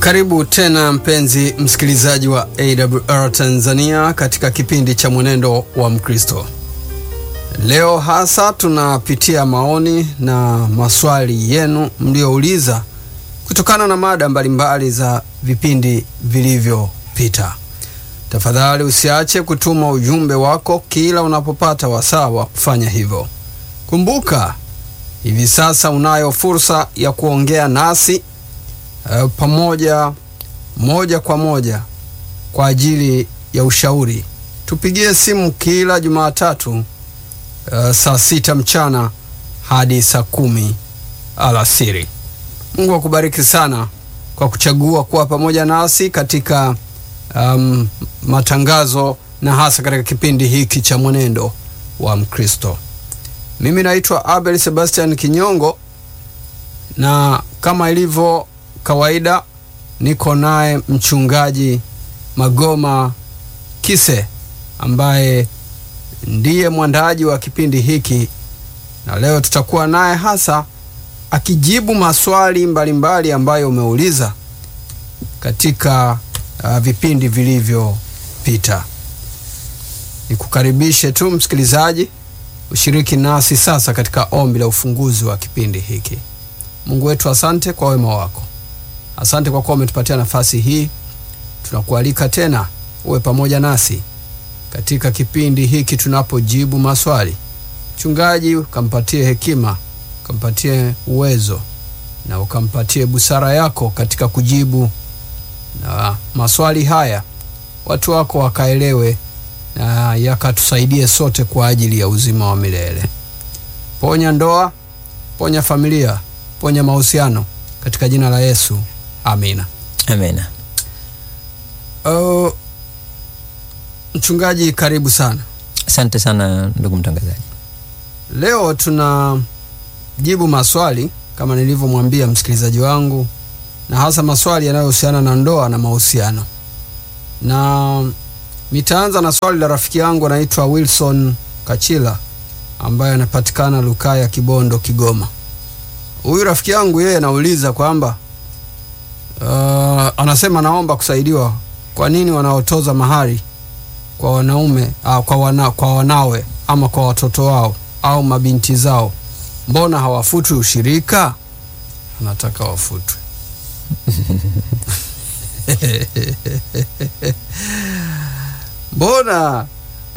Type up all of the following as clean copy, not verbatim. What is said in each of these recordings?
Karibu tena mpenzi msikilizaji wa AWR Tanzania katika kipindi cha Mwenendo wa Mkristo. Leo hasa tunapitia maoni na maswali yenu mliouliza kutokana na mada mbalimbali za vipindi vilivyopita. Tafadhali usiache kutuma ujumbe wako kila unapopata wasaa wa kufanya hivyo. Kumbuka, hivi sasa unayo fursa ya kuongea nasi moja kwa moja kwa ajili ya ushauri. Tupigie simu kila Jumatatu saa 6 mchana hadi saa 10 alasiri. Mungu akubariki sana kwa kuchagua kuwa pamoja nasi katika matangazo na hasa katika kipindi hiki cha Mwenendo wa Mkristo. Mimi naitwa Abel Sebastian Kinyongo, na kama ilivyo kawaida niko naye mchungaji Magoma Kise ambaye ndiye mwandaji wa kipindi hiki, na leo tutakuwa naye hasa akijibu maswali mbalimbali ambayo umeuliza katika vipindi vilivyopita. Nikukaribishe tu msikilizaji ushiriki nasi sasa katika ombi la ufunguzi wa kipindi hiki. Mungu wetu, asante kwa wema wako. Asante kwa kuwa umetupatia nafasi hii. Tunakualika tena uwe pamoja nasi katika kipindi hiki tunapojibu maswali. Mchungaji, ukampatie hekima, ukampatie uwezo, na ukampatie busara yako katika kujibu na maswali haya, watu wako wakaelewe na yakatusaidie sote kwa ajili ya uzima wa milele. Ponya ndoa, ponya familia, ponya mahusiano katika jina la Yesu. Amina. Amina. Mchungaji, karibu sana. Asante sana ndugu mtangazaji. Leo tunajibu maswali kama nilivyomwambia msikilizaji wangu, na hasa maswali yanayohusiana na ndoa na mahusiano. Na nitaanza na swali la rafiki yangu anaitwa Wilson Kachila ambaye anapatikana Lukaya, Kibondo, Kigoma. Huyu rafiki yangu yeye anauliza kwamba anasema naomba kusaidiwa, kwa nini wanaotoza mahari kwa wanaume kwa wanawe ama kwa watoto wao au mabinti zao, mbona hawafutwi ushirika? Anataka wafutwe. Mbona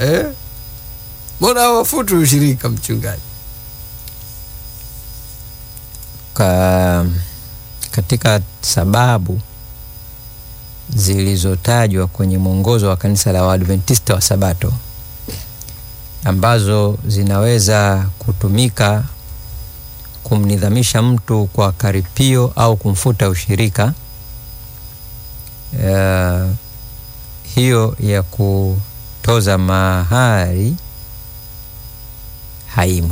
hawafutwi ushirika, mchungaji? Katika sababu zilizotajwa kwenye mwongozo wa kanisa la Waadventista wa Sabato ambazo zinaweza kutumika kumnidhamisha mtu kwa karipio au kumfuta ushirika, hiyo ya kutoza mahari haimo.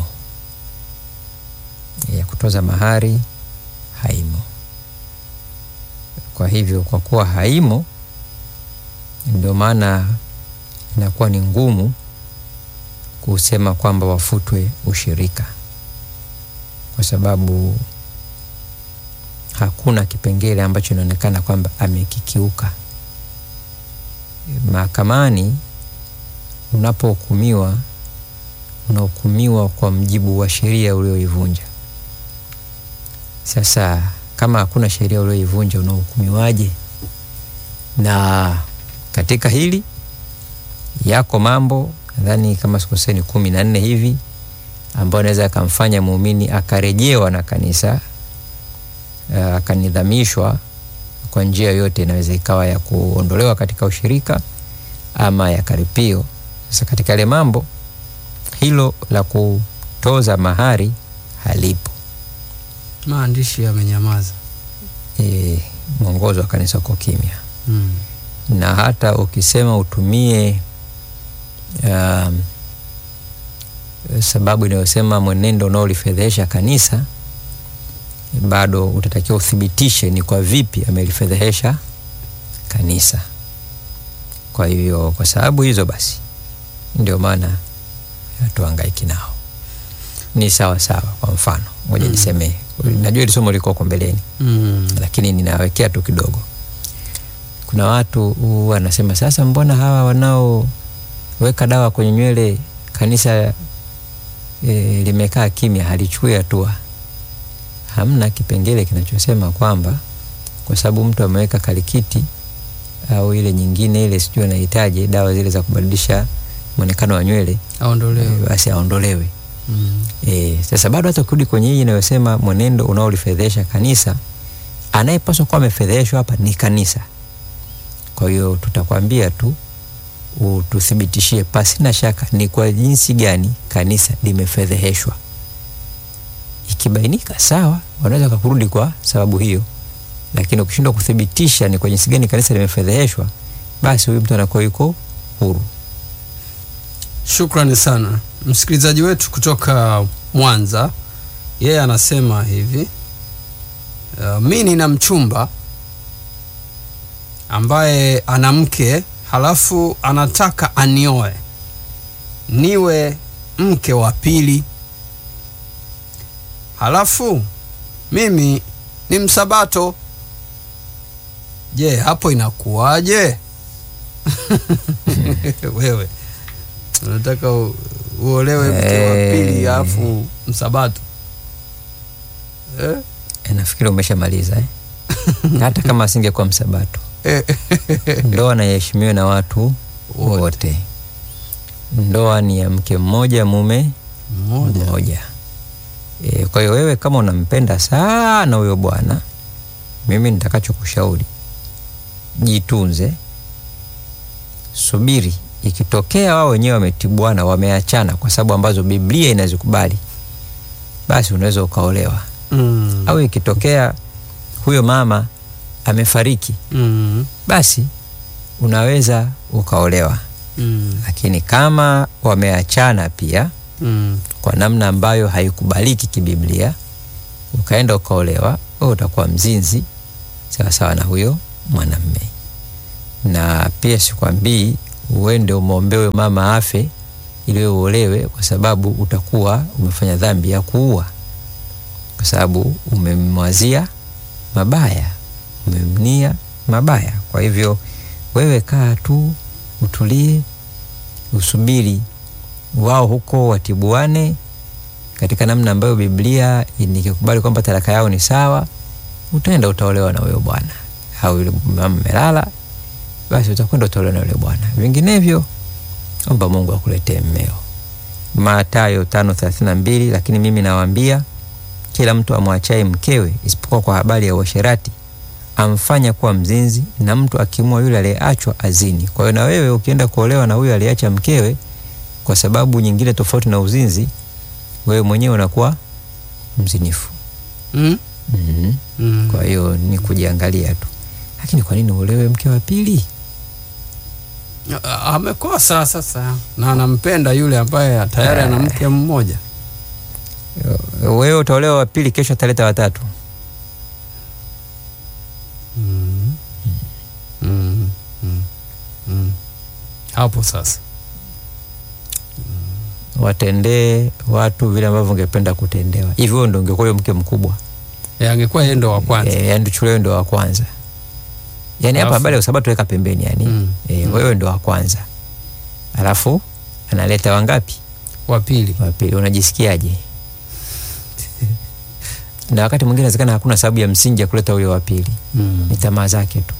Ya kutoza mahari haimo. Kwa hivyo, kwa kuwa haimo, ndio maana inakuwa ni ngumu kusema kwamba wafutwe ushirika, kwa sababu hakuna kipengele ambacho inaonekana kwamba amekikiuka. Mahakamani unapohukumiwa, unahukumiwa kwa mjibu wa sheria ulioivunja. Sasa kama hakuna sheria ulioivunja, unahukumiwaje? Na katika hili yako mambo, nadhani kama sikoseni 14 hivi, ambayo anaweza kumfanya muumini akarejewa na kanisa, akanidhamishwa kwa njia yote. Inaweza ikawa ya kuondolewa katika ushirika ama ya karipio. Sasa katika ile mambo, hilo la kutoza mahari halipo. Maandishi yamenyamaza. Mwongozo wa kanisa uko kimya. Na hata ukisema utumie sababu inayosema mwenendo unaolifedhesha kanisa, bado utatakiwa uthibitishe ni kwa vipi amelifedhesha kanisa. Kwa hivyo, kwa sababu hizo basi ndio maana hatuhangaiki nao. Ni sawa sawa. Kwa mfano, ngoja niseme, najua ile somo liko kwa mbeleni, lakini ninawekea tu kidogo. kuna watu wanasema sasa, mbona hawa wanaoweka dawa kwenye nywele kanisa limekaa kimya, halichukui hatua? Hamna kipengele kinachosema kwamba kwa sababu mtu ameweka kalikiti au ile nyingine ile sijui anahitaji dawa zile za kubadilisha muonekano wa nywele aondolewe, basi aondolewe. Sasa bado hata kurudi kwenye hii inayosema mwenendo unaolifedhesha kanisa, anayepaswa kuwa amefedheshwa hapa ni kanisa. Kwa hiyo tutakwambia tu ututhibitishie pasi na shaka ni kwa jinsi gani kanisa limefedheheshwa. Ikibainika sawa, wanaweza kukurudi kwa sababu hiyo, lakini ukishindwa kuthibitisha ni kwa jinsi gani kanisa limefedheheshwa, basi huyu mtu anakuwa yuko huru. Shukrani sana msikilizaji wetu kutoka Mwanza. Yeye anasema hivi, mimi nina mchumba ambaye ana mke, halafu anataka anioe niwe mke wa pili, halafu mimi ni Msabato. Je, hapo inakuwaje? Wewe unataka uolewe mke wa pili halafu Msabato? Nafikiri umeshamaliza hata kama asingekuwa Msabato. Ndoa inaheshimiwa na watu wote. Ndoa ni ya mke mmoja, mume mmoja. Kwa hiyo wewe kama unampenda sana huyo bwana, mimi nitakachokushauri, jitunze, subiri. Ikitokea wao wenyewe wametibuana, wameachana kwa sababu ambazo Biblia inazikubali, basi unaweza ukaolewa. Au ikitokea huyo mama amefariki, basi unaweza ukaolewa. Lakini kama wameachana pia kwa namna ambayo haikubaliki kibiblia, ukaenda ukaolewa, wewe utakuwa mzinzi sawa sawa na huyo mwanamume. Na pia sikwambii uende umombewe mama afe ili wewe uolewe, kwa sababu utakuwa umefanya dhambi ya kuua, kwa sababu umemwazia mabaya, umemnia mabaya. Kwa hivyo wewe kaa tu, utulie, usubiri wao huko watibuane katika namna ambayo Biblia inikikubali kwamba talaka yao ni sawa, utaenda utaolewa na huyo bwana. Au yule mama melala, basi utakwenda utaolewa na yule bwana. Vinginevyo omba Mungu akuletee mmeo. Mathayo 5:32, lakini mimi nawaambia kila mtu amwachaye mkewe isipokuwa kwa habari ya uasherati amfanya kuwa mzinzi, na mtu akimwoa yule aliyeachwa azini. Kwa hiyo na wewe ukienda kuolewa na huyo aliyeacha mkewe kwa sababu nyingine tofauti na uzinzi, wewe mwenyewe unakuwa mzinifu. Kwa hiyo ni kujiangalia tu. Lakini kwa nini uolewe mke wa pili? Amekosa sasa na anampenda yule ambaye tayari ana mke mmoja. Wewe utaolewa wa pili, kesho ataleta watatu. Hapo sasa watendee watu vile ambavyo ungependa kutendewa. Hivyo ndio ungekuwa mke mkubwa. Angekuwa yeye ndo wa kwanza. Ndio chule ndo wa kwanza. Yaani hapa habari ya Sabato weka pembeni yani. Wewe ndo wa kwanza. Alafu analeta wangapi? Wa pili. Unajisikiaje? Na wakati mwingine inawezekana hakuna sababu ya msingi ya kuleta huyo wa pili. Ni tamaa zake tu.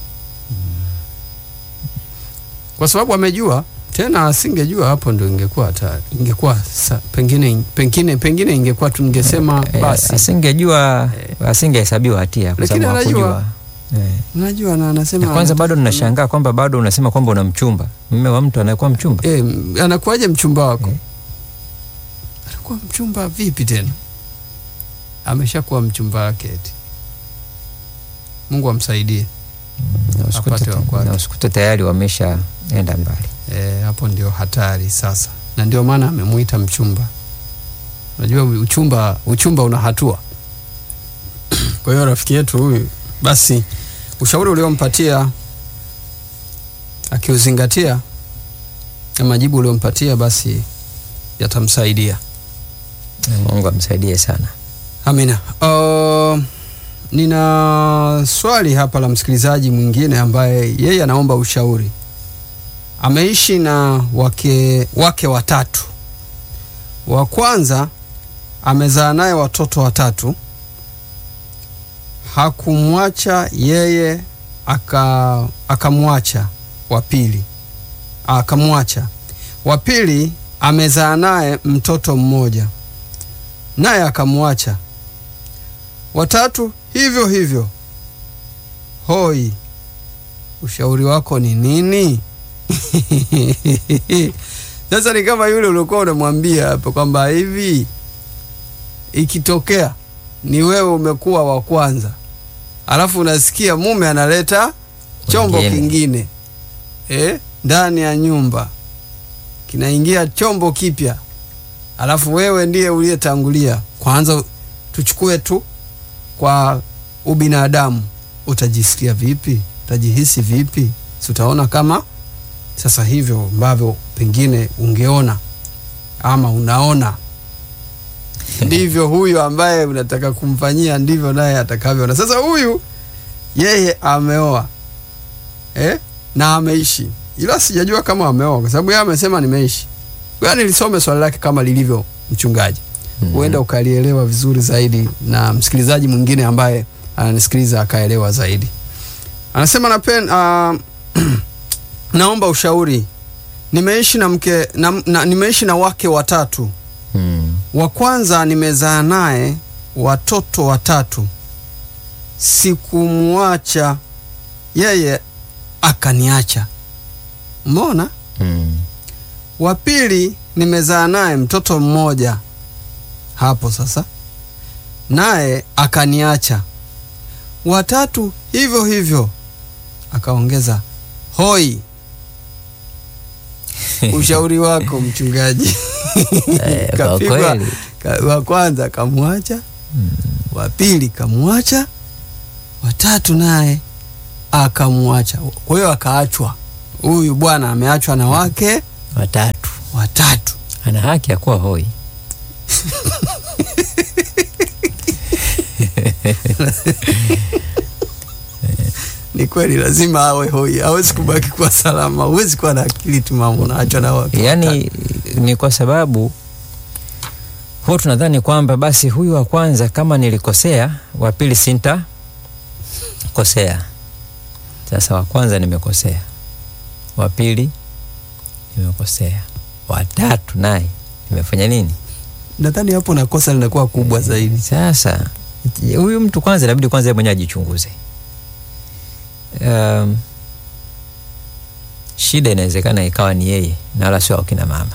Kwa sababu amejua, tena asingejua hapo ndio ingekuwa hatari. Ingekuwa pengine ingekuwa tungesema basi. Asingejua, asingehesabiwa hatia kwa sababu hakujua. Unajua na anasema kwanza bado ninashangaa kwamba bado unasema kwamba una mchumba. Mume wa mtu anakuwa mchumba? Anakuwaje mchumba wako? Anakuwa mchumba vipi tena? Ameshakuwa mchumba wake eti. Mungu amsaidie. Na usikute tayari wameshaenda mbali. Hapo ndio hatari sasa. Na ndio maana amemuita mchumba. Unajua uchumba una hatua. Kwa hiyo rafiki yetu huyu, basi ushauri uliompatia akiuzingatia na majibu uliompatia, basi yatamsaidia. Mungu amsaidie sana. Amina. nina swali hapa la msikilizaji mwingine ambaye yeye anaomba ushauri. Ameishi na wake watatu. Wa kwanza amezaa naye watoto watatu, hakumwacha yeye, akamwacha wa pili. Akamwacha wa pili, amezaa naye mtoto mmoja, naye akamwacha. Watatu hivyo hivyo. Hoi, ushauri wako ni nini? Sasa ni kama yule ulikuwa unamwambia hapa kwamba hivi ikitokea ni wewe umekuwa wa kwanza, alafu unasikia mume analeta chombo kingine ndani ya nyumba, kinaingia chombo kipya, alafu wewe ndiye uliyetangulia. Kwanza tuchukue tu kwa ubinadamu, utajisikia vipi? Utajihisi vipi? Si utaona kama sasa hivyo ambavyo pengine ungeona ama unaona ndivyo huyu ambaye unataka kumfanyia ndivyo naye atakavyoona. Sasa huyu yeye ameoa na ameishi, ila sijajua kama ameoa kwa sababu yeye amesema nimeishi. Yaani nilisome swali lake kama lilivyo, mchungaji. Huenda ukalielewa vizuri zaidi na msikilizaji mwingine ambaye ananisikiliza akaelewa zaidi. Anasema naomba ushauri. Nimeishi na mke nimeishi na wake watatu. Wa kwanza nimezaa naye watoto watatu, sikumwacha yeye, akaniacha. Umeona? Wa pili nimezaa naye mtoto mmoja, hapo sasa, naye akaniacha. Watatu hivyo hivyo, akaongeza. Hoi, ushauri wako mchungaji. Kapigwa, wa kwanza kamwacha, wa pili kamwacha, watatu naye akamwacha. Kwa hiyo akaachwa. Huyu bwana ameachwa na wake watatu. Ana haki ya kuwa hoi. Ni kweli lazima awe hoi. Hawezi kubaki kwa salama. Huwezi kuwa na akili tu mama unaachwa na wake. Yaani ni kwa sababu huwa tunadhani kwamba basi huyu wa kwanza kama nilikosea, wa pili sinta kosea. Sasa wa kwanza nimekosea, wa pili nimekosea, wa tatu naye nimefanya nini? Nadhani hapo na kosa linakuwa kubwa zaidi. Sasa huyu mtu kwanza inabidi kwanza yeye mwenyewe ajichunguze. Shida inawezekana ikawa ni yeye na wala sio akina mama.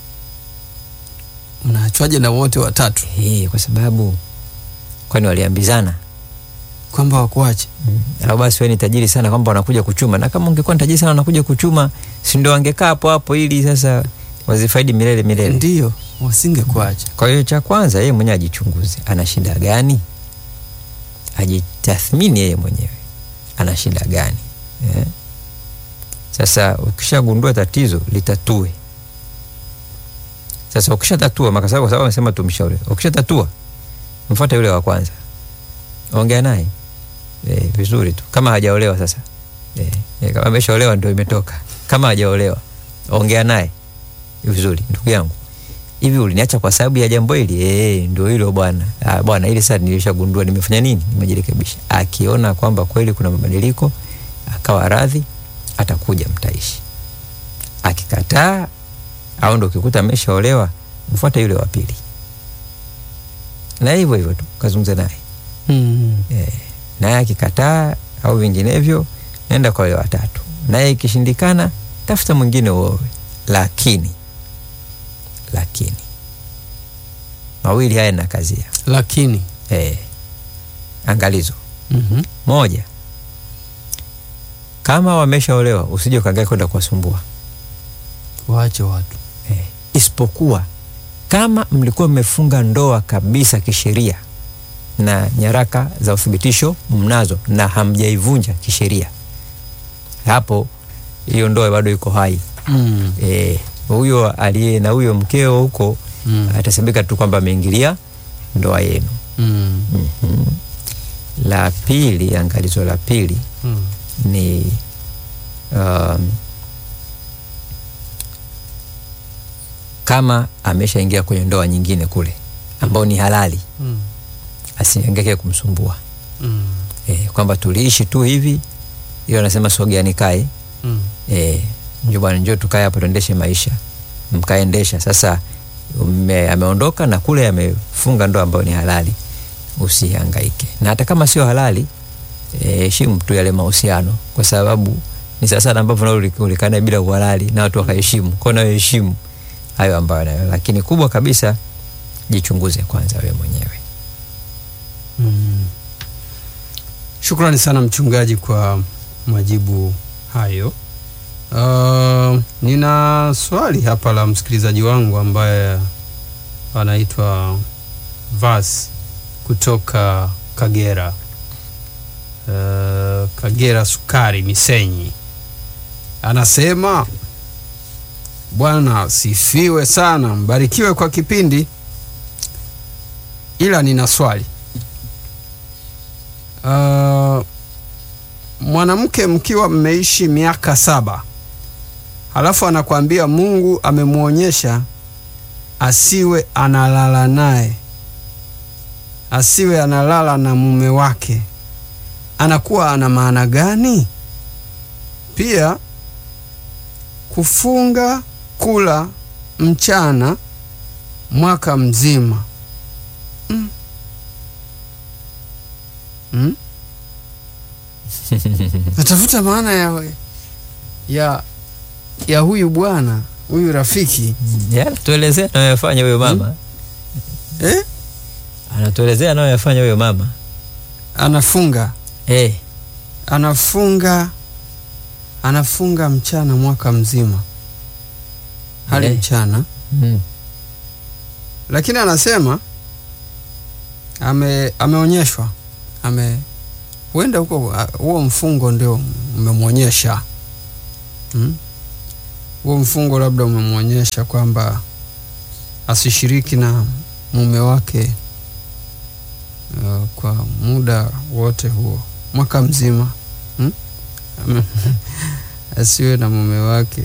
Unaachwaje na wote watatu? Kwa sababu kwani waliambizana kwamba wakuache? Au basi wewe ni tajiri sana kwamba wanakuja kuchuma, na kama ungekuwa tajiri sana wanakuja kuchuma, si ndio wangekaa hapo hapo ili sasa wazifaidi milele? Ndio, wasingekuacha. Kwa hiyo cha kwanza yeye mwenyewe ajichunguze, ana shida gani? Ajitathmini yeye mwenyewe ana shida gani. Sasa ukishagundua tatizo litatue. Sasa ukishatatua, kwa sababu amesema tumshauri, ukishatatua mfuate yule wa kwanza, ongea naye vizuri tu. Kama hajaolewa sasa, kama ameshaolewa ndio imetoka. Kama hajaolewa ongea naye vizuri, ndugu yangu, hivi uliniacha kwa sababu ya jambo hili? Ndio hilo bwana. Bwana, ile sasa nilishagundua, nimefanya nini? Nimejirekebisha. Akiona kwamba kweli kuna mabadiliko, akawa radhi, atakuja mtaishi. Akikataa au ndio ukikuta ameshaolewa, mfuate yule wa pili. Na hivyo hivyo tu kazungumza naye. Naye akikataa au vinginevyo, nenda kwa yule wa tatu. Naye ikishindikana, tafuta mwingine uoe. Lakini mawili haya na kazia. Lakini angalizo. Moja, kama wameshaolewa usije ukaangalia kwenda kuwasumbua. Waache watu. Isipokuwa kama mlikuwa mmefunga ndoa kabisa kisheria na nyaraka za uthibitisho mnazo na hamjaivunja kisheria, hapo hiyo ndoa bado iko hai. Huyo aliye na huyo mkeo huko atasabika tu kwamba ameingilia ndoa yenu. La pili, angalizo la pili ni kama ameshaingia kwenye ndoa nyingine kule ambao ni halali, asiangeke kumsumbua. Kwamba tuliishi tu hivi, hiyo anasema sogea nikae. Njoo bwana, njoo tukae hapa tuendeshe maisha. Mkaendesha. Sasa ameondoka na kule amefunga ndoa ambayo ni halali. Usihangaike. Na hata kama sio halali, heshimu tu yale mahusiano, kwa sababu ni sasa ambavyo ulikana bila uhalali na watu wakaheshimu. Kwa hiyo heshimu hayo ambayo nayo, lakini kubwa kabisa jichunguze kwanza wewe mwenyewe. Shukrani sana mchungaji kwa majibu hayo. Nina swali hapa la msikilizaji wangu ambaye anaitwa Vas kutoka Kagera. Kagera Sukari Misenyi. Anasema, Bwana sifiwe sana, mbarikiwe kwa kipindi. Ila nina swali. Mwanamke mkiwa mmeishi miaka 7, halafu anakuambia Mungu amemuonyesha asiwe analala naye, asiwe analala na mume wake, anakuwa ana maana gani? Pia kufunga kula mchana mwaka mzima. Natafuta maana ya huyu bwana, huyu rafiki. Tuelezea anayofanya huyo mama. Anatuelezea anayofanya huyo mama. Anafunga. Anafunga mchana mwaka mzima. Hali mchana. Lakini anasema ameonyeshwa. Huenda huo mfungo ndio umemwonyesha. Huo mfungo labda umemwonyesha kwamba asishiriki na mume wake kwa muda wote huo mwaka mzima. Asiwe na mume wake.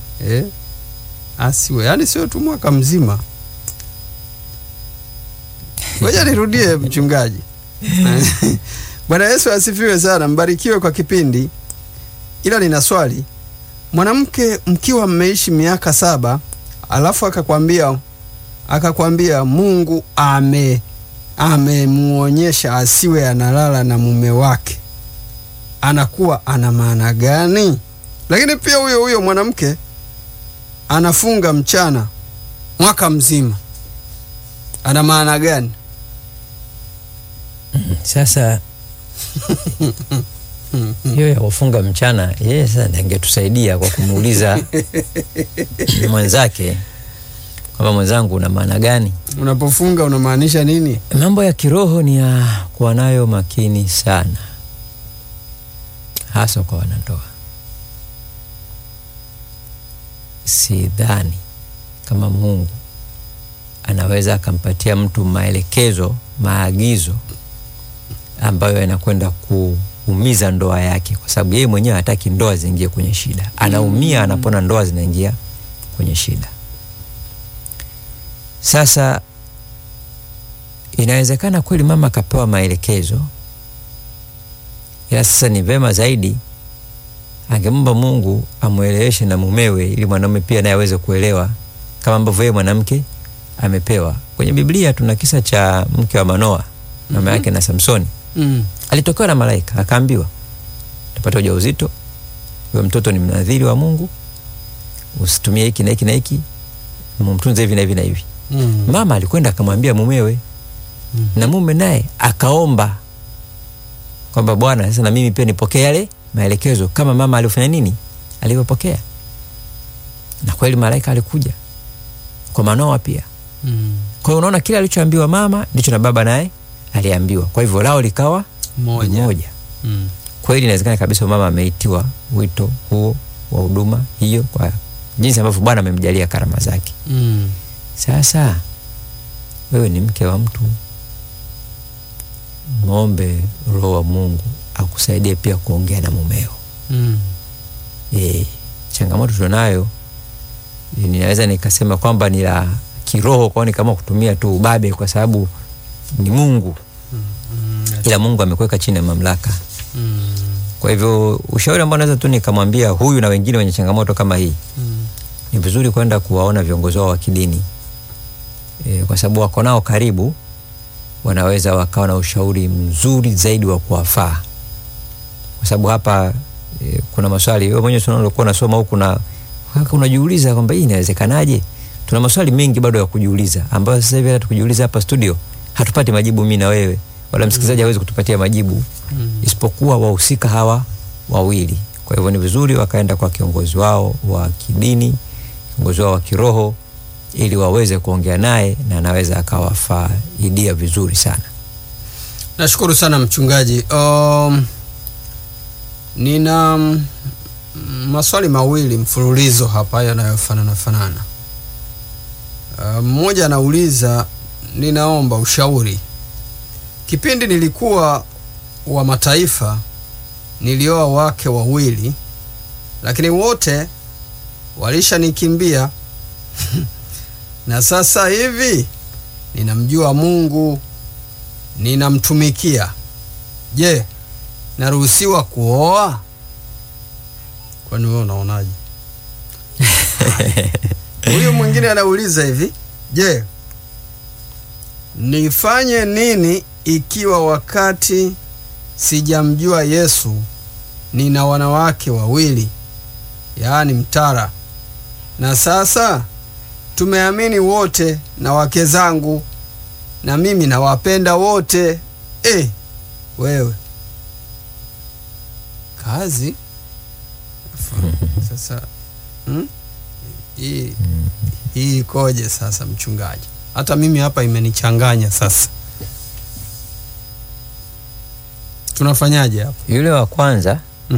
Asiwe, yani sio tu mwaka mzima. Ngoja nirudie mchungaji. Bwana Yesu asifiwe sana, mbarikiwe kwa kipindi. Ila nina swali. Mwanamke mkiwa mmeishi miaka 7, alafu akakwambia Mungu amemuonyesha asiwe analala na mume wake, anakuwa ana maana gani? Lakini pia huyo mwanamke anafunga mchana mwaka mzima, ana maana gani? Sasa hiyo ya kufunga mchana, yeye sasa angetusaidia kwa kumuuliza mwenzake kwamba mwenzangu una maana gani? Unapofunga unamaanisha nini? Mambo ya kiroho ni ya kuwa nayo makini sana, hasa kwa wanandoa. Sidhani kama Mungu anaweza akampatia mtu maelekezo, maagizo ambayo yanakwenda kuumiza ndoa yake, kwa sababu yeye mwenyewe hataki ndoa ziingie kwenye shida. Anaumia anapona ndoa zinaingia kwenye shida. Sasa inawezekana kweli mama akapewa maelekezo, ila sasa ni vema zaidi angemwomba Mungu amueleweshe na mumewe, ili mwanamume pia naye aweze kuelewa kama ambavyo yeye mwanamke amepewa. Kwenye Biblia tuna kisa cha mke wa Manoa, mama yake na Samsoni. Alitokewa na malaika, akaambiwa utapata ujauzito, wewe mtoto ni mnadhiri wa Mungu, usitumie hiki na hiki na hiki, mumtunze hivi na hivi na hivi. Mama alikwenda akamwambia mumewe, na mume naye akaomba kwamba Bwana, sasa na mimi pia nipokee yale maelekezo kama mama alifanya nini, alivyopokea. Na kweli malaika alikuja kwa Manoa pia. Kwa hiyo unaona kile alichoambiwa mama ndicho na baba naye aliambiwa. Kwa hivyo lao likawa moja. Kweli inawezekana kabisa mama ameitiwa wito huo wa huduma hiyo kwa jinsi ambavyo Bwana amemjalia karama zake. Sasa wewe ni mke wa mtu, muombe Roho wa Mungu akusaidie pia kuongea na mumeo. Changamoto tunayo, ninaweza nikasema kwamba ni la kiroho, kwa ni kama kutumia tu ubabe kwa sababu ni Mungu. Ila Mungu amekuweka chini ya mamlaka. Kwa hivyo ushauri ambao naweza tu nikamwambia huyu na wengine wenye changamoto kama hii, ni vizuri kwenda kuwaona viongozi wao wa kidini. Kwa sababu wako nao karibu, wanaweza wakawa na ushauri mzuri zaidi wa kuwafaa. Kwa sababu hapa kuna maswali wewe mwenyewe unaokuwa unasoma huku na unajiuliza kwamba hii inawezekanaje? Tuna maswali mengi bado ya kujiuliza ambayo sasa hivi hata kujiuliza hapa studio hatupati majibu, mimi na wewe wala msikilizaji hawezi kutupatia majibu isipokuwa wahusika hawa wawili. Kwa hivyo ni vizuri wakaenda kwa kiongozi wao wa kidini, kiongozi wao wa kiroho, ili waweze kuongea naye na anaweza akawafaidia vizuri sana. Nashukuru sana mchungaji. Nina maswali mawili mfululizo hapa yanayofanana. Mmoja anauliza, ninaomba ushauri. Kipindi nilikuwa wa mataifa, nilioa wake wawili, lakini wote walishanikimbia. Na sasa hivi ninamjua Mungu, ninamtumikia. Je, naruhusiwa kuoa? Kwani wewe unaonaje? Huyu mwingine anauliza hivi, je, nifanye nini ikiwa wakati sijamjua Yesu nina wanawake wawili, yaani mtara, na sasa tumeamini wote na wake zangu na mimi nawapenda wote? Wewe kazi sasa hii ikoje sasa mchungaji? Hata mimi hapa imenichanganya sasa. Tunafanyaje hapa? Yule wa kwanza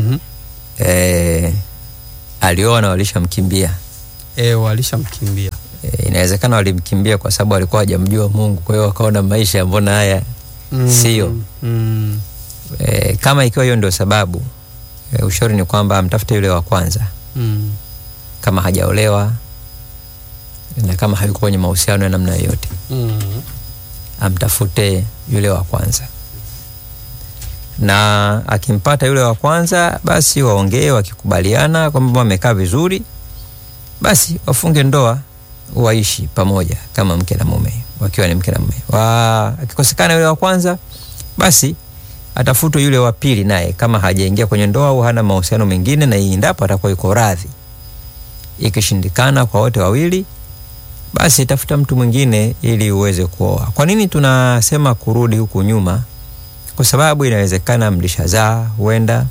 alioa na walishamkimbia. Walishamkimbia. Inawezekana walimkimbia kwa sababu alikuwa hajamjua Mungu, kwa hiyo wakaona maisha mbona haya sio. Kama ikiwa hiyo ndio sababu, ushauri ni kwamba amtafute yule wa kwanza. Kama hajaolewa na kama hayuko kwenye mahusiano ya namna yoyote, amtafute yule wa kwanza. Na akimpata yule wa kwanza, basi waongee, wakikubaliana kwamba wamekaa vizuri, basi wafunge ndoa, waishi pamoja kama mke na mume, wakiwa ni mke na mume. Akikosekana yule wa kwanza, basi atafutwe yule wa pili, naye kama hajaingia kwenye ndoa au hana mahusiano mengine, na endapo atakuwa yuko radhi. Ikishindikana kwa wote wawili, basi tafuta mtu mwingine ili uweze kuoa. Kwa nini tunasema kurudi huku nyuma? Kwa sababu inawezekana mlishazaa huenda,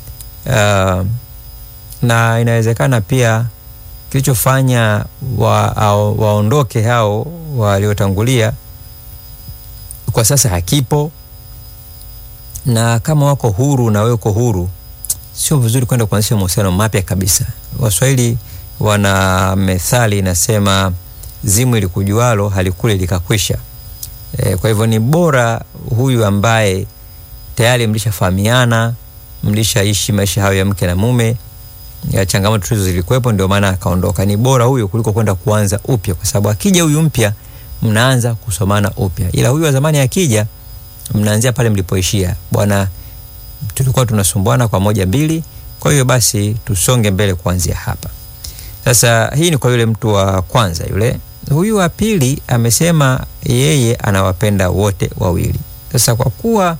na inawezekana pia kilichofanya waondoke hao waliotangulia kwa sasa hakipo. Na kama wako huru na wewe uko huru, sio vizuri kwenda kuanzisha mahusiano mapya kabisa. Waswahili wana methali inasema, zimu ilikujualo halikule likakwisha. Kwa hivyo ni bora huyu ambaye tayari mlishafahamiana, mlishaishi maisha hayo ya mke na mume, ya changamoto hizo zilikuwepo ndio maana akaondoka. Ni bora huyo kuliko kwenda kuanza upya, kwa sababu akija huyu mpya mnaanza kusomana upya. Ila huyu wa zamani akija, mnaanzia pale mlipoishia. Bwana, tulikuwa tunasumbuana kwa moja mbili, kwa hiyo basi tusonge mbele kuanzia hapa. Sasa hii ni kwa yule mtu wa kwanza yule. Huyu wa pili amesema yeye anawapenda wote wawili. Sasa kwa kuwa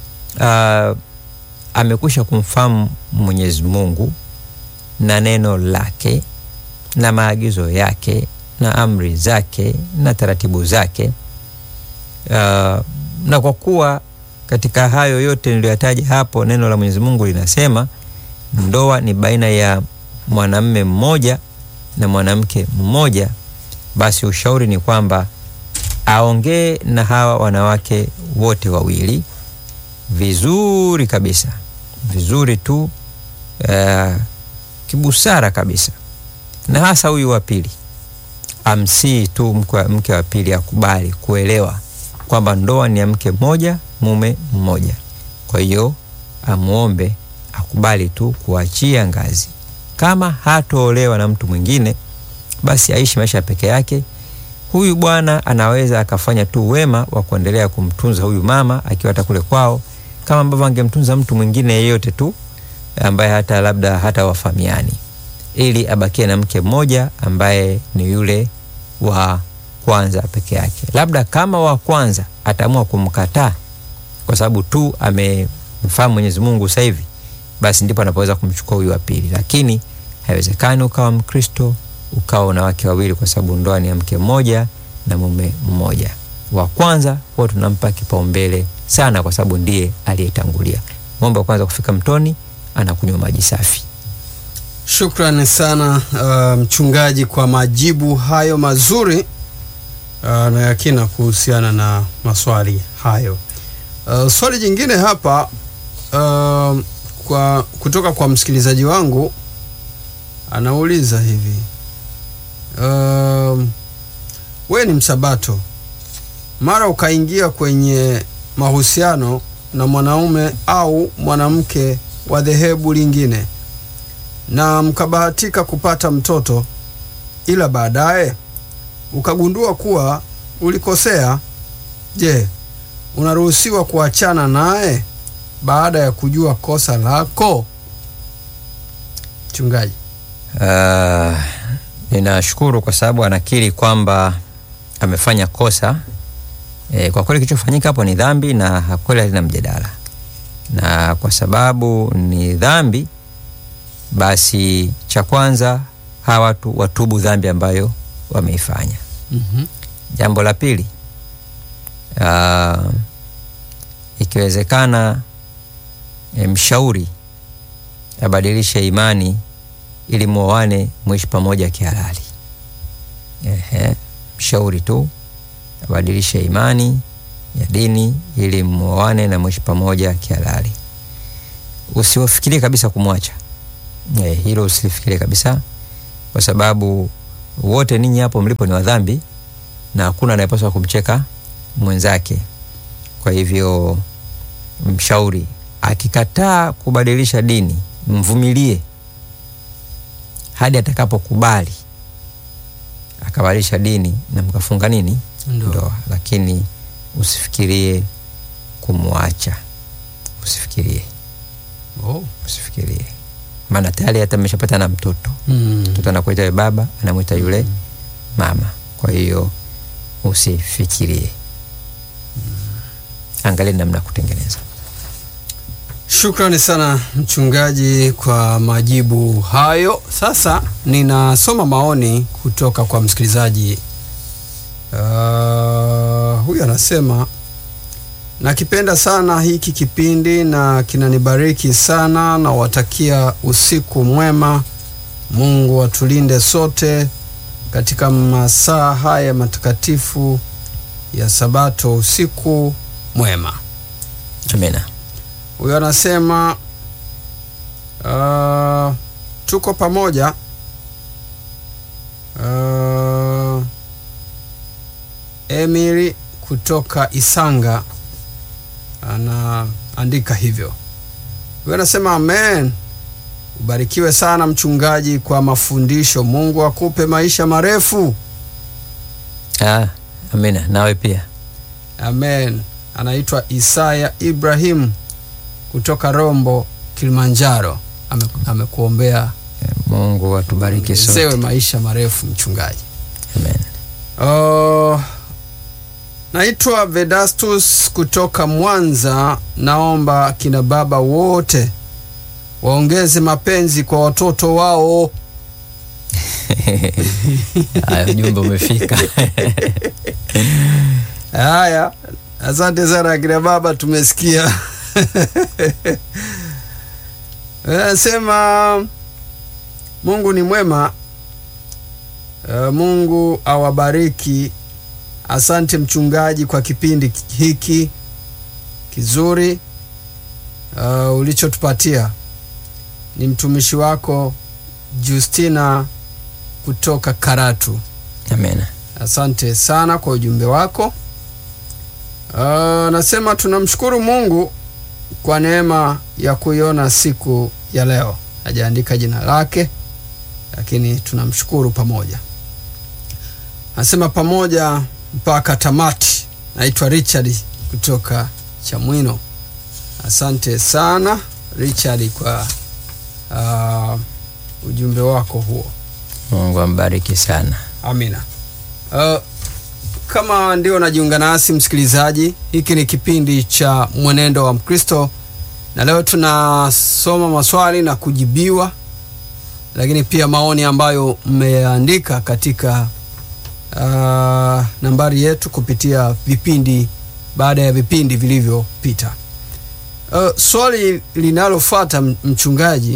amekwisha kumfahamu Mwenyezi Mungu na neno lake na maagizo yake na amri zake na taratibu zake, na kwa kuwa katika hayo yote niliyotaja hapo neno la Mwenyezi Mungu linasema ndoa ni baina ya mwanamume mmoja na mwanamke mmoja, basi ushauri ni kwamba aongee na hawa wanawake wote wawili vizuri kabisa, vizuri tu, kibusara kabisa. Na hasa huyu wa pili amsii tu mke wa pili akubali kuelewa kwamba ndoa ni ya mke mmoja mume mmoja. Kwa hiyo amuombe akubali tu kuachia ngazi. Kama hatoolewa na mtu mwingine, basi aishi maisha peke yake. Huyu bwana anaweza akafanya tu wema wa kuendelea kumtunza huyu mama akiwa hata kule kwao, kama ambavyo angemtunza mtu mwingine yeyote tu ambaye hata labda hata wafamiani, ili abakie na mke mmoja ambaye ni yule wa kwanza peke yake. Labda kama wa kwanza ataamua kumkataa kwa sababu tu amemfahamu Mwenyezi Mungu sasa hivi, basi ndipo anapoweza kumchukua huyu wa pili. Lakini haiwezekani ukawa Mkristo ukawa na wake wawili, kwa sababu ndoa ni ya mke mmoja na mume mmoja. Wa kwanza huwa tunampa kipaumbele sana, kwa sababu ndiye aliyetangulia. Ng'ombe wa kwanza kufika mtoni anakunywa maji safi. Shukrani sana mchungaji kwa majibu hayo mazuri na yakina kuhusiana na maswali hayo. Swali jingine hapa kutoka kwa msikilizaji wangu, anauliza hivi: we ni msabato, mara ukaingia kwenye mahusiano na mwanaume au mwanamke wa dhehebu lingine na mkabahatika kupata mtoto, ila baadaye ukagundua kuwa ulikosea. Je, unaruhusiwa kuachana naye baada ya kujua kosa lako? Mchungaji. Ninashukuru kwa sababu anakiri kwamba amefanya kosa. Kwa kweli kilichofanyika hapo ni dhambi na kweli halina mjadala. Na kwa sababu ni dhambi, basi cha kwanza hawa watu watubu dhambi ambayo wameifanya. Jambo la pili, ikiwezekana mshauri abadilishe imani ili muoane muishi pamoja kihalali. Mshauri tu abadilishe imani ya dini ili muoane na muishi pamoja kihalali. Usiwafikirie kabisa kumwacha. Hilo usifikirie kabisa, kwa sababu wote ninyi hapo mlipo ni wadhambi na hakuna anayepaswa kumcheka mwenzake. Kwa hivyo mshauri akikataa kubadilisha dini, mvumilie hadi atakapokubali akabadilisha dini na mkafunga nini? Ndoa. Lakini usifikirie kumwacha. Usifikirie. Usifikirie. Maana tayari hata ameshapata na mtoto. Mtoto anakuita yule baba, anamuita yule mama. Kwa hiyo usifikirie. Angalia namna kutengeneza. Shukrani sana mchungaji kwa majibu hayo. Sasa ninasoma maoni kutoka kwa msikilizaji. Huyu anasema, nakipenda sana hiki kipindi na kinanibariki sana, na watakia usiku mwema. Mungu atulinde sote katika masaa haya matakatifu ya Sabato. Usiku mwema. Amina. Huyo anasema tuko pamoja. Emily kutoka Isanga anaandika hivyo. Huyo anasema amen. Ubarikiwe sana mchungaji kwa mafundisho. Mungu akupe maisha marefu. Amina. Nawe pia. Amen. Anaitwa Isaya Ibrahim kutoka Rombo, Kilimanjaro. Amekuombea Mungu atubariki sote. Sewe maisha marefu mchungaji. Amen. Naitwa Vedastus kutoka Mwanza. Naomba kina baba wote waongeze mapenzi kwa watoto wao. Haya, ujumbe umefika. Haya, asante sana kina baba, tumesikia. Sema Mungu ni mwema. Mungu awabariki. Asante mchungaji kwa kipindi hiki kizuri ulichotupatia. Ni mtumishi wako Justina kutoka Karatu. Amen. Asante sana kwa ujumbe wako. Nasema tunamshukuru Mungu kwa neema ya kuiona siku ya leo. Hajaandika jina lake, lakini tunamshukuru pamoja. Nasema pamoja mpaka tamati. Naitwa Richard kutoka Chamwino. Asante sana Richard kwa ujumbe wako huo. Mungu ambariki sana. Amina. Kama ndio najiunga nasi msikilizaji, hiki ni kipindi cha Mwenendo wa Mkristo, na leo tunasoma maswali na kujibiwa, lakini pia maoni ambayo mmeandika katika nambari yetu kupitia vipindi baada ya vipindi vilivyopita. Swali linalofuata mchungaji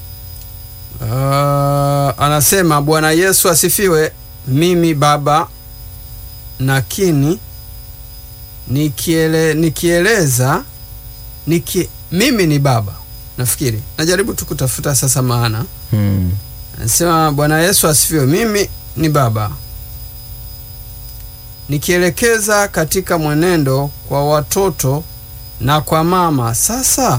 anasema, Bwana Yesu asifiwe. Mimi baba, lakini nikieleza mimi ni baba. Nafikiri najaribu tu kutafuta sasa maana. Anasema Bwana Yesu asifiwe, mimi ni baba, nikielekeza katika mwenendo kwa watoto na kwa mama. Sasa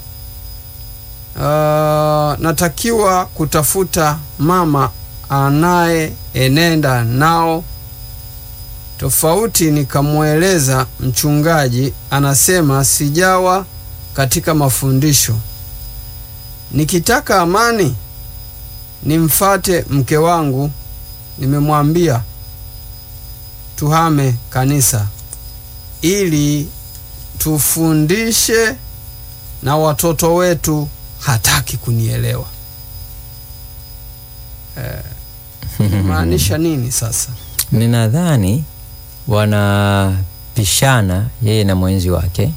natakiwa kutafuta mama anayenenda nao tofauti. Nikamweleza mchungaji, anasema sijawa katika mafundisho. Nikitaka amani nimfate mke wangu. Nimemwambia tuhame kanisa ili tufundishe na watoto wetu, hataki kunielewa. Maanisha nini sasa? Ninadhani wanapishana yeye na mwenzi wake.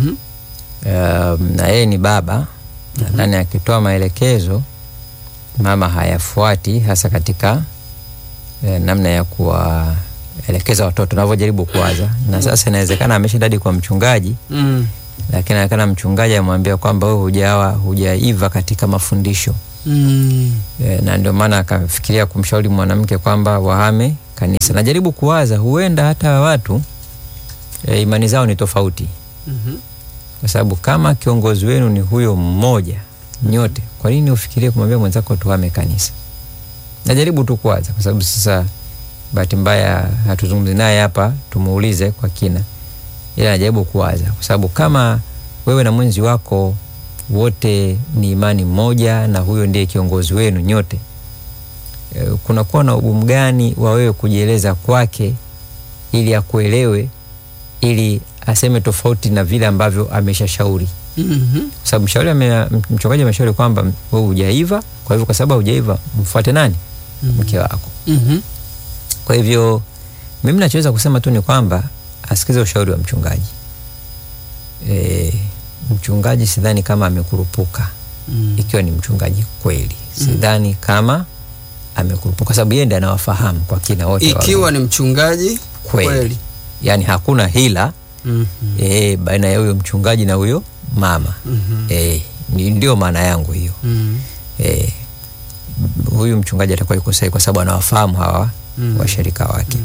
Na yeye ni baba. Nadhani akitoa maelekezo mama hayafuati, hasa katika namna ya kuwaelekeza watoto navyojaribu kuwaza. Na sasa inawezekana ameshadadi kwa mchungaji, lakini anakana mchungaji amwambia kwamba wewe hujaiva katika mafundisho. Na ndio maana akafikiria kumshauri mwanamke kwamba wahame kanisa. Najaribu kuwaza huenda hata watu imani zao ni tofauti. Kwa sababu kama kiongozi wenu ni huyo mmoja nyote, kwa nini ufikirie kumwambia mwenzako tuhame kanisa? Najaribu tu kuwaza, kwa sababu sasa bahati mbaya hatuzungumzi naye hapa tumuulize kwa kina. Ila najaribu kuwaza, kwa sababu kama wewe na mwenzi wako wote ni imani moja na huyo ndiye kiongozi wenu nyote, kuna kuwa na ugumu gani wa wewe kujieleza kwake ili akuelewe, ili aseme tofauti na vile ambavyo ameshashauri? Kwa sababu mchungaji ameshauri kwamba wewe hujaiva, kwa hivyo kwa sababu hujaiva mfuate nani? Mke wako. Kwa hivyo mimi nachoweza kusema tu ni kwamba asikize ushauri wa mchungaji. Mchungaji sidhani kama amekurupuka. Ikiwa ni mchungaji kweli, sidhani kama amekurupuka, sababu yeye ndiye anawafahamu kwa kina wote. Ikiwa ni mchungaji kweli, yani hakuna hila baina ya huyo mchungaji na huyo mama. Ndio maana yangu hiyo. Huyu mchungaji atakuwa yuko sahihi kwa sababu anawafahamu hawa washirika wake.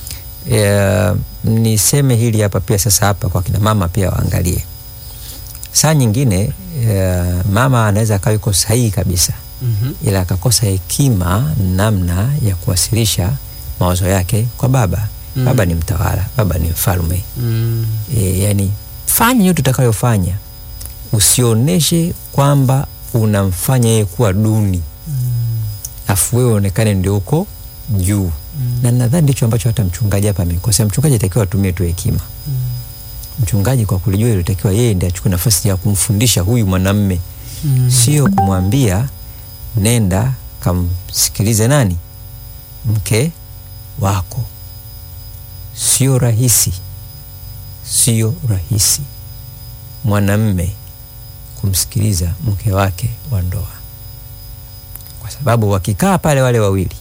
Niseme hili hapa pia sasa, hapa kwa kina mama pia waangalie. Saa nyingine mama anaweza akawa yuko sahihi kabisa, ila akakosa hekima namna ya kuwasilisha mawazo yake kwa baba. Baba ni mtawala, baba ni mfalme. Yani fanya yote utakayofanya, usioneshe kwamba unamfanya yeye kuwa duni, afu wewe onekane ndio uko juu. Na nadhani ndicho ambacho hata mchungaji hapa amekosea. Mchungaji atakiwa atumie tu hekima. Mchungaji kwa kulijua ile takiwa yeye ndiye achukue nafasi ya kumfundisha huyu mwanamume. Sio kumwambia nenda kamsikilize nani? Mke wako. Sio rahisi. Sio rahisi mwanamume kumsikiliza mke wake wa ndoa. Kwa sababu wakikaa pale wale wawili,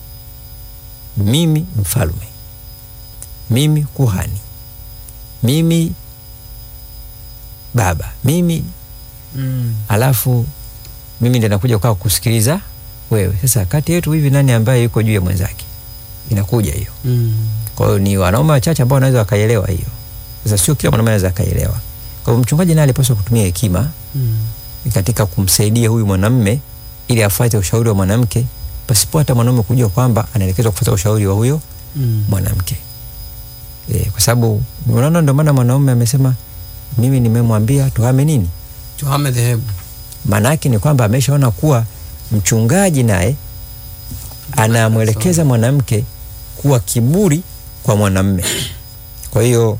mimi mfalme, mimi kuhani, mimi baba, mimi alafu mimi ndiye nakuja kwa kusikiliza wewe. Sasa kati yetu hivi nani ambaye yuko juu ya mwenzake? Inakuja hiyo. Kwa hiyo ni wanaume wachache ambao wanaweza wakaelewa hiyo. Sasa sio kila mwanamume anaweza kaelewa. Kwa hiyo mchungaji naye alipaswa kutumia hekima katika kumsaidia huyu mwanamume ili afuate ushauri wa mwanamke, pasipo hata mwanamume kujua kwamba anaelekezwa kufuata ushauri wa huyo mwanamke. Kwa sababu unaona, ndio maana mwanamume amesema mimi nimemwambia tuhame nini? Tuhame dhehebu. Maana yake ni kwamba ameshaona kuwa mchungaji naye anamwelekeza mwanamke kuwa kiburi kwa mwanamume. Kwa hiyo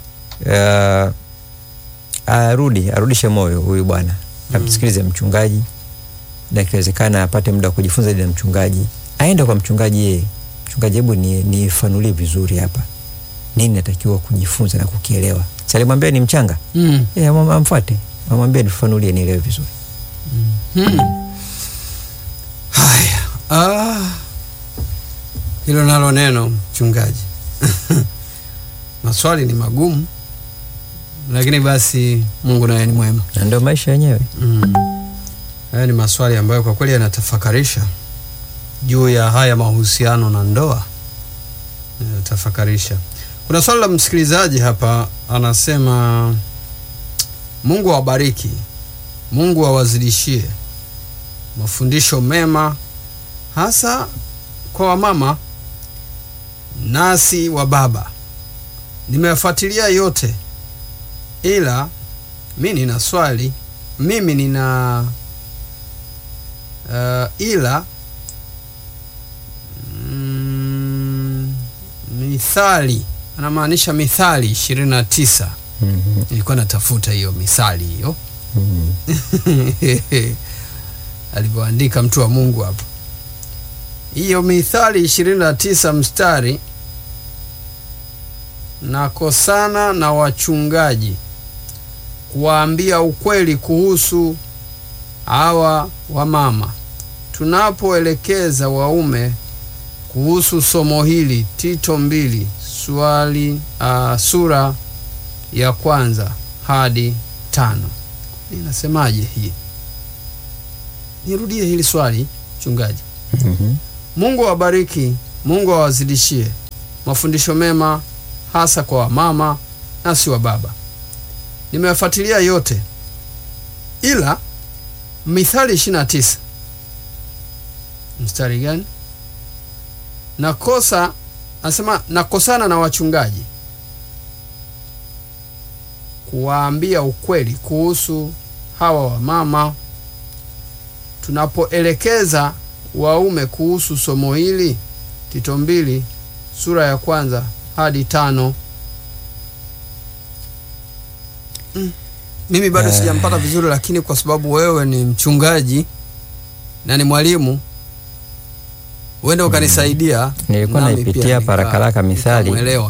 arudishe moyo huyu bwana, amsikilize mchungaji, na ikiwezekana apate muda kujifunza na mchungaji. Aende kwa mchungaji yeye. Mchungaji, hebu nifanulie vizuri hapa. Nini natakiwa kujifunza na kukielewa? Salimwambia ni mchanga. Amfuate. Amwambie nifanulie nielewe vizuri. Haya. Hilo nalo neno mchungaji. Maswali ni magumu, lakini basi Mungu naye ni mwema. Na ndio maisha yenyewe. Haya ni maswali ambayo kwa kweli yanatafakarisha juu ya haya mahusiano na ndoa. Yanatafakarisha. Kuna swali la msikilizaji hapa, anasema Mungu awabariki. Mungu awazidishie mafundisho mema, hasa kwa wamama nasi wa baba. Nimefuatilia yote, ila mimi nina swali. Mimi nina Mithali, anamaanisha Mithali 29. Nilikuwa natafuta hiyo Mithali hiyo. Alipoandika mtu wa Mungu hapa. Hiyo Mithali 29 mstari, nakosana na wachungaji kuwaambia ukweli kuhusu hawa wamama. Tunapoelekeza waume kuhusu somo hili, Tito 2 sura ya 1 hadi 5. Ninasemaje hii? Nirudie hili swali mchungaji. Mungu awabariki, Mungu awazidishie mafundisho mema, hasa kwa wamama nasi wa baba. Nimefuatilia yote, ila Mithali 29 mstari gani? Nakosana na wachungaji kuwaambia ukweli kuhusu hawa wamama. Tunapoelekeza waume kuhusu somo hili, Tito 2 sura ya 1 hadi 5. Mimi bado sijampata vizuri, lakini kwa sababu wewe ni mchungaji na ni mwalimu, uende ukanisaidia. Nilikuwa naipitia parakalaka Mithali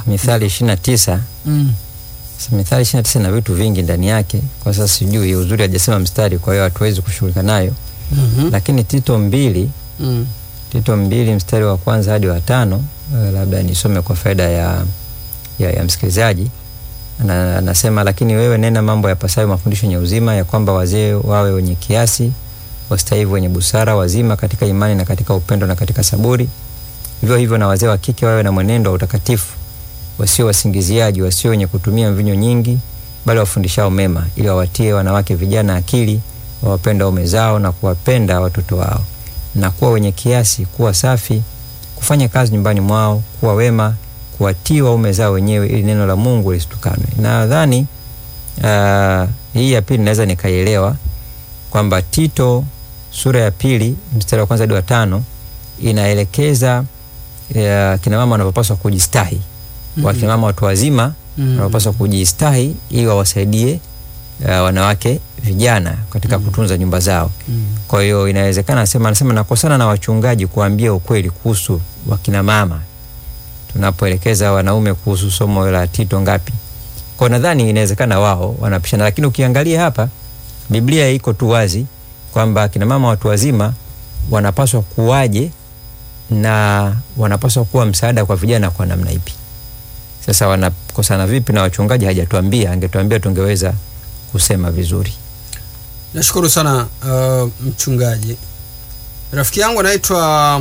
29. Mithali 29 na vitu vingi ndani yake. Kwa sasa sijui uzuri hajasema mstari, kwa hiyo hatuwezi kushughulika nayo. Lakini Tito 2 Tito 2 mstari wa 1 hadi wa 5, labda nisome kwa faida ya msikilizaji. Anasema, lakini wewe nena mambo yapasayo mafundisho yenye uzima, ya kwamba wazee wawe wenye kiasi, wastahili, wenye busara, wazima katika imani na katika upendo na katika saburi. Hivyo hivyo na wazee wa kike wawe na mwenendo wa utakatifu, wasio wasingiziaji, wasio wenye kutumia mvinyo nyingi, bali wafundishao mema, ili wawatie wanawake vijana akili, wawapenda waume zao na kuwapenda watoto wao, na kuwa wenye kiasi, kuwa safi, kufanya kazi nyumbani mwao, kuwa wema, kuwatii waume zao wenyewe, ili neno la Mungu lisitukanwe. Nadhani hii ya pili naweza nikaielewa kwamba Tito sura ya 2 mstari wa 1 hadi wa 5 inaelekeza kina mama wanapaswa kujistahi. Wakina mama watu wazima wanapaswa kujistahi ili wawasaidie wanawake vijana katika kutunza nyumba zao. Kwa hiyo inawezekana anasema nakosana na wachungaji kuambia ukweli kuhusu wakina mama tunapoelekeza wanaume kuhusu somo la Tito ngapi. Kwa nadhani inawezekana wao wanapishana, lakini ukiangalia hapa Biblia iko tu wazi kwamba kina mama watu wazima wanapaswa kuwaje na wanapaswa kuwa msaada kwa vijana kwa namna ipi. Sasa wanakosana vipi na wachungaji hajatuambia, angetuambia tungeweza kusema vizuri. Nashukuru sana mchungaji. Rafiki yangu anaitwa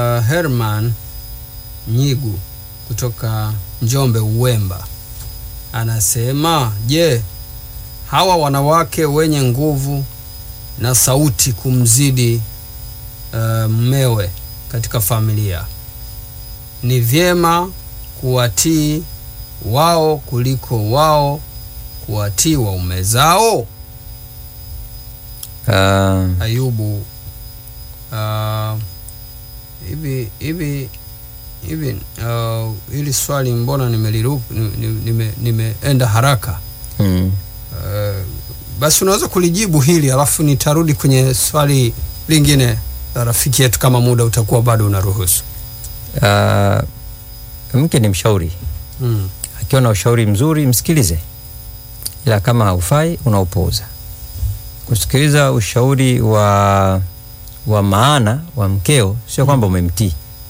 Herman Nyigu kutoka Njombe Uwemba. anasema, je, hawa wanawake wenye nguvu na sauti kumzidi mmewe katika familia, ni vyema kuwatii wao kuliko wao kuwatii waume zao? Ayubu hili swali mbona nimeenda haraka. Basi unaweza kulijibu hili alafu nitarudi kwenye swali lingine la rafiki yetu kama muda utakuwa bado unaruhusu. Mke ni mshauri. Akiwa na ushauri mzuri msikilize, ila kama haufai unaupuuza. Kusikiliza ushauri wa maana wa mkeo sio kwamba umemtii.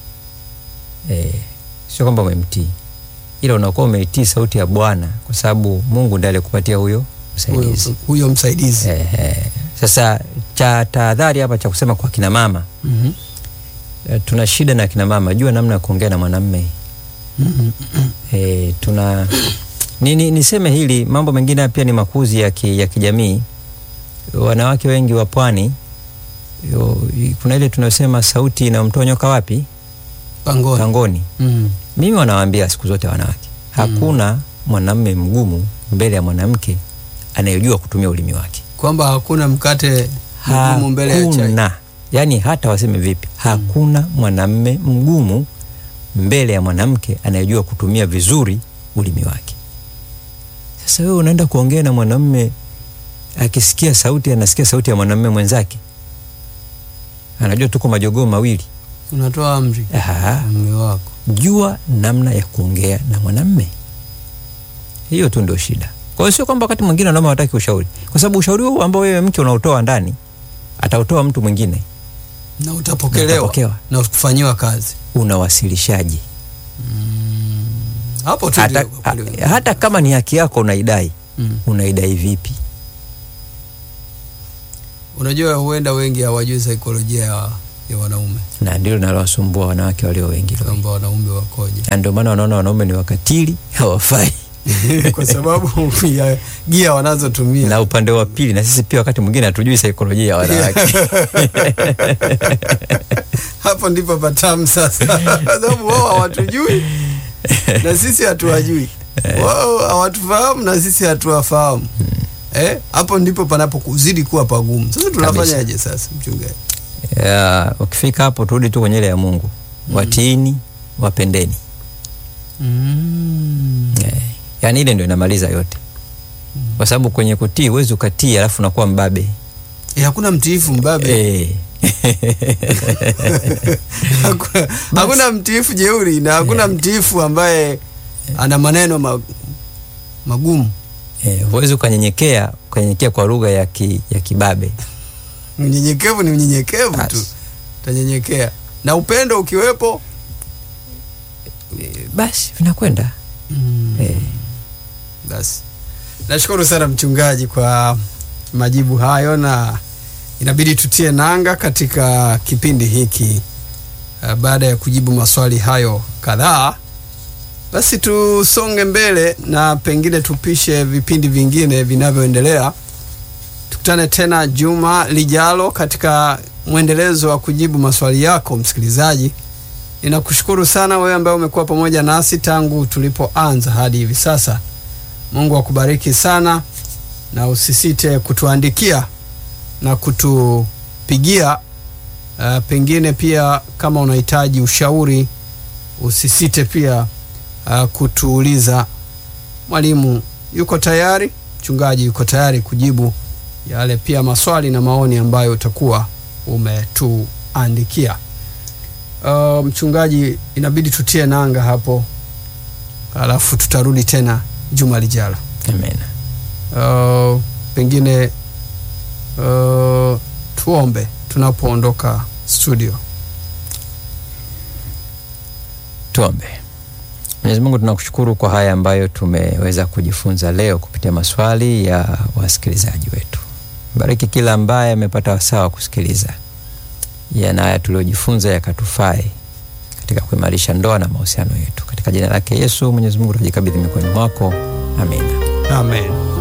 Sio kwamba umemtii, ila unakuwa umeitii sauti ya Bwana, kwa sababu Mungu ndiye alikupatia huyo msaidizi. Huyo msaidizi. Sasa cha tahadhari hapa cha kusema kwa kina mama. Tuna shida na kina mama, jua namna ya kuongea na mwanamume. Niseme hili, mambo mengine pia ni makuzi ya kijamii. Wanawake wengi wa pwani, kuna ile tunasema sauti inamtoa nyoka wapi? Pangoni. Mimi wanawaambia siku zote wanawake, hakuna mwanamume mgumu mbele ya mwanamke anayejua kutumia ulimi wake. Kwamba hakuna mkate mgumu mbele ya chai. Yani hata waseme vipi, hakuna mwanamume mgumu mbele ya mwanamke anayejua kutumia vizuri ulimi wake. Sasa wewe unaenda kuongea na mwanamume, akisikia sauti, anasikia sauti ya mwanamume mwenzake, anajua tuko majogoo mawili, unatoa amri mume wako. Jua namna ya kuongea na mwanamume. Hiyo tu ndio shida. Kwa hiyo sio kwamba wakati mwingine wanaume hawataki ushauri, kwa sababu ushauri huu ambao wewe mke unautoa ndani atautoa mtu mwingine na utapokelewa na kufanyiwa kazi. Unawasilishaji hapo tu. Hata kama ni haki yako unaidai, unaidai vipi? Unajua huenda wengi hawajui saikolojia ya wanaume, na ndio linalowasumbua wanawake walio wengi, kwamba wanaume wakoje. Na ndio maana wanaona wanaume ni wakatili, hawafai kwa sababu ya gia wanazotumia. Na upande wa pili, na sisi pia wakati mwingine hatujui saikolojia ya wanawake. Hapo ndipo patamu sasa. Sababu wao hawatujui na sisi hatuwajui. Wao hawatufahamu na sisi hatuwafahamu. Hapo ndipo panapokuzidi kuwa pagumu. Sasa tunafanyaje sasa, mchungaji? Ukifika hapo turudi tu kwenye ile ya Mungu. Watiini, wapendeni. Yani ile ndio inamaliza yote. Kwa sababu kwenye kutii huwezi ukatii alafu unakuwa mbabe. Hakuna mtiifu mbabe. Hakuna mtiifu jeuri, na hakuna mtiifu ambaye ana maneno magumu. Huwezi ukanyenyekea kwa lugha ya kibabe. Mnyenyekevu ni mnyenyekevu tu. Utanyenyekea. Na upendo ukiwepo, basi vinakwenda. Basi. Nashukuru sana mchungaji kwa majibu hayo, na inabidi tutie nanga katika kipindi hiki. Baada ya kujibu maswali hayo kadhaa, basi tusonge mbele na pengine tupishe vipindi vingine vinavyoendelea. Tukutane tena juma lijalo katika mwendelezo wa kujibu maswali yako msikilizaji. Ninakushukuru sana wewe ambaye umekuwa pamoja nasi tangu tulipoanza hadi hivi sasa. Mungu akubariki sana, na usisite kutuandikia na kutupigia. Pengine pia kama unahitaji ushauri, usisite pia kutuuliza. Mwalimu yuko tayari, mchungaji yuko tayari kujibu yale pia maswali na maoni ambayo utakuwa umetuandikia. Mchungaji, inabidi tutie nanga hapo, alafu tutarudi tena juma lijalo. Amen. Pengine tuombe tunapoondoka studio. Tuombe. Mwenyezi Mungu, tunakushukuru kwa haya ambayo tumeweza kujifunza leo kupitia maswali ya wasikilizaji wetu. Bariki kila ambaye amepata wasaa kusikiliza. Haya tuliojifunza yakatufae katika kuimarisha ndoa na mahusiano yetu. Katika jina lake Yesu, Mwenyezi Mungu, tunajikabidhi mikononi mwako. Amina. Amen.